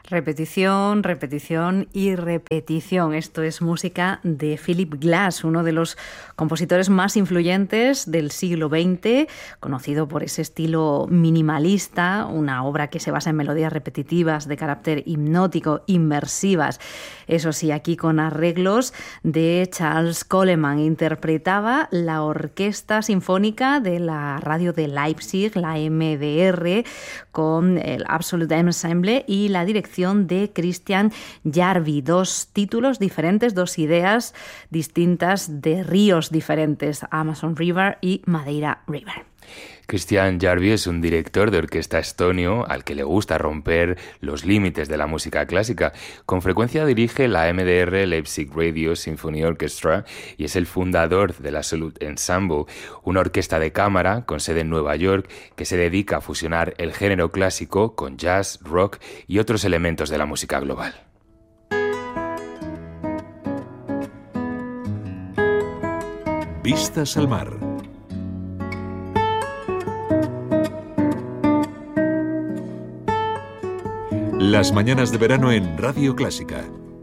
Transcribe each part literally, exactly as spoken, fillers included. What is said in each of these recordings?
Repetición, repetición y repetición. Esto es música de Philip Glass, uno de los compositores más influyentes del siglo veinte, conocido por ese estilo minimalista, una obra que se basa en melodías repetitivas de carácter hipnótico, inmersivas. Eso sí, aquí con arreglos de Charles Coleman. Interpretaba la Orquesta Sinfónica de la radio de Leipzig, la M D R, con el Absolute Ensemble y la dirección de Christian Jarvi. Dos títulos diferentes, dos ideas distintas de ríos diferentes, Amazon River y Madeira River. Christian Jarvi es un director de orquesta estonio al que le gusta romper los límites de la música clásica. Con frecuencia dirige la M D R Leipzig Radio Symphony Orchestra y es el fundador del Absolute Ensemble, una orquesta de cámara con sede en Nueva York que se dedica a fusionar el género clásico con jazz, rock y otros elementos de la música global. Vistas al mar. Las mañanas de verano en Radio Clásica.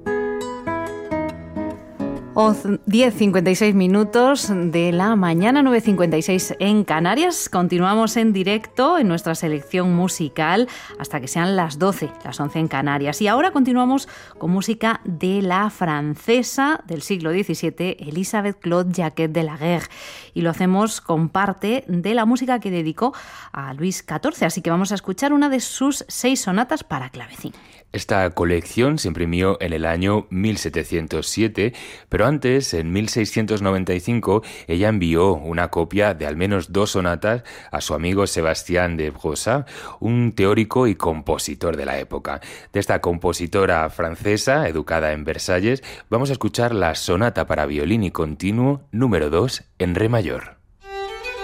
diez cincuenta y seis minutos de la mañana, nueve cincuenta y seis en Canarias. Continuamos en directo en nuestra selección musical hasta que sean las doce, las once en Canarias. Y ahora continuamos con música de la francesa del siglo diecisiete, Elisabeth Claude Jacquet de la Guerre. Y lo hacemos con parte de la música que dedicó a Luis catorce. Así que vamos a escuchar una de sus seis sonatas para clavecín. Esta colección se imprimió en el año mil setecientos siete, pero antes, en mil seiscientos noventa y cinco, ella envió una copia de al menos dos sonatas a su amigo Sébastien de Brossat, un teórico y compositor de la época. De esta compositora francesa, educada en Versalles, vamos a escuchar la sonata para violín y continuo número dos en re mayor.